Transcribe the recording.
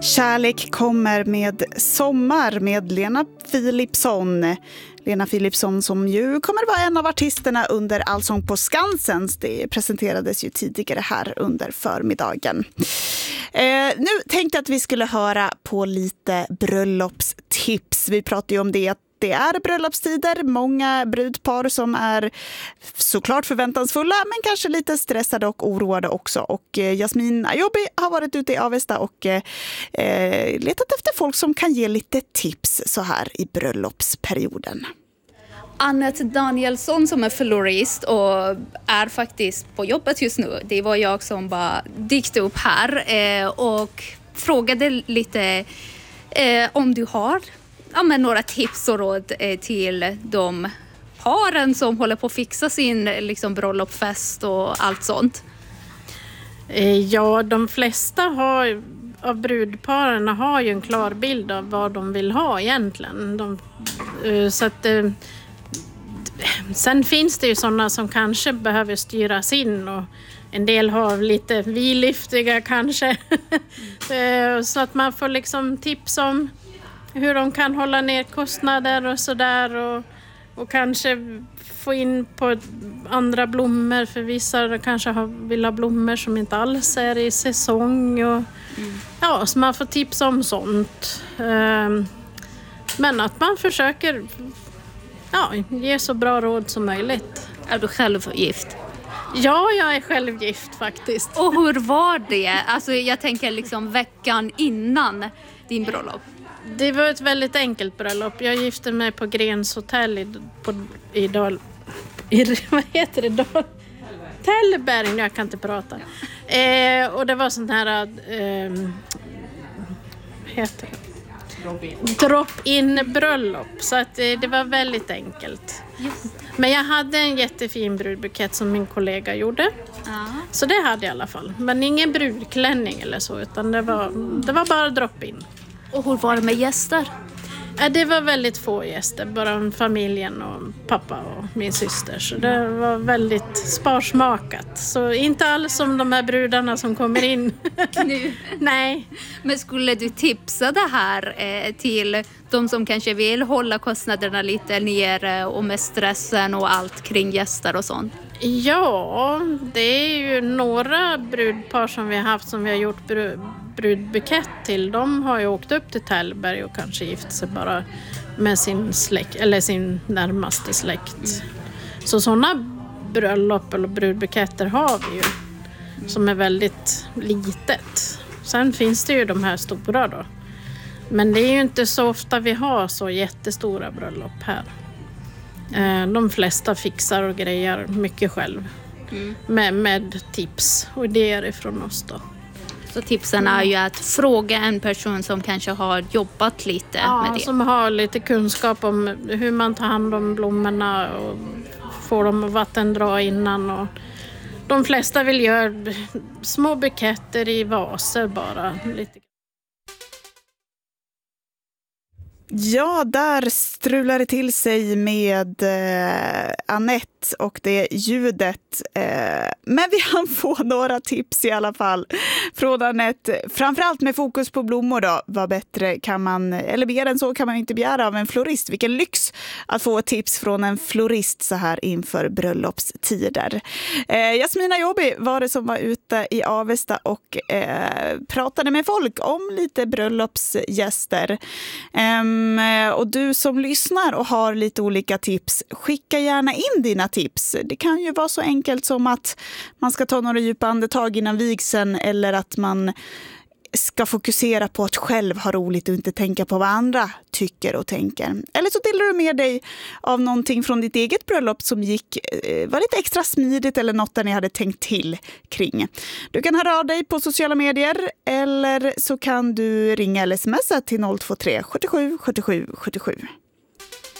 Kärlek kommer med sommar med Lena Philipsson. Lena Philipsson som ju kommer vara en av artisterna under Allsång på Skansen. Det presenterades ju tidigare här under förmiddagen. Nu tänkte jag att vi skulle höra på lite bröllopstips. Vi pratar ju om det att det är bröllopstider, många brudpar som är såklart förväntansfulla men kanske lite stressade och oroade också. Och Jasmin Ayobi har varit ute i Avesta och letat efter folk som kan ge lite tips så här i bröllopsperioden. Annette Danielsson som är florist och är faktiskt på jobbet just nu. Det var jag som bara dykt upp här och frågade lite om du har några tips och råd till de paren som håller på att fixa sin bröllopsfest och allt sånt. Ja, de flesta av brudparerna har ju en klar bild av vad de vill ha egentligen. Sen finns det ju sådana som kanske behöver styras in och en del har lite vidlyftiga kanske. Så att man får tips om hur de kan hålla ner kostnader och sådär och kanske få in på andra blommor för vissa kanske vill ha blommor som inte alls är i säsong och ja, så man får tips om sånt. Men att man försöker ge så bra råd som möjligt. Är du själv gift? Ja, jag är själv gift faktiskt. Och hur var det? Alltså jag tänker veckan innan din bröllop. Det var ett väldigt enkelt bröllop. Jag gifte mig på Grens hotell Tällberg, jag kan inte prata. Och det var sånt här heter det? Drop-in bröllop. Så att det var väldigt enkelt. Just. Men jag hade en jättefin brudbukett som min kollega gjorde. Så det hade jag i alla fall. Men ingen brudklänning eller så, utan det var bara drop-in. Och hur var det med gäster? Det var väldigt få gäster, bara familjen och pappa och min syster. Så det var väldigt sparsmakat. Så inte alls som de här brudarna som kommer in nu. Nej. Men skulle du tipsa det här till de som kanske vill hålla kostnaderna lite nere och med stressen och allt kring gäster och sånt? Ja, det är ju några brudpar som vi har haft som vi har gjort brudbukett till. De har ju åkt upp till Tällberg och kanske gift sig bara med sin släkt eller sin närmaste släkt. Så sådana bröllop eller brudbuketter har vi ju som är väldigt litet. Sen finns det ju de här stora då. Men det är ju inte så ofta vi har så jättestora bröllop här. De flesta fixar och grejer mycket själv. Med tips och idéer ifrån oss då. Så tipsen är ju att fråga en person som kanske har jobbat lite med det. Som har lite kunskap om hur man tar hand om blommorna och får dem att vattendra innan. Och de flesta vill göra små buketter i vaser bara. Lite. Ja, där strular det till sig med Annette och det ljudet. Men vi hann få några tips i alla fall från Annette. Framförallt med fokus på blommor då. Vad bättre kan man, eller mer än så kan man inte begära av en florist. Vilken lyx att få ett tips från en florist så här inför bröllopstider. Jasmin Ayobi var det som var ute i Avesta och pratade med folk om lite bröllopsgäster. Och du som lyssnar och har lite olika tips, skicka gärna in dina tips. Det kan ju vara så enkelt som att man ska ta några djupa andetag innan vigseln eller att man ska fokusera på att själv ha roligt och inte tänka på vad andra tycker och tänker. Eller så delar du med dig av någonting från ditt eget bröllop som var lite extra smidigt eller något där ni hade tänkt till kring. Du kan höra av dig på sociala medier eller så kan du ringa eller smsa till 023 77 77 77.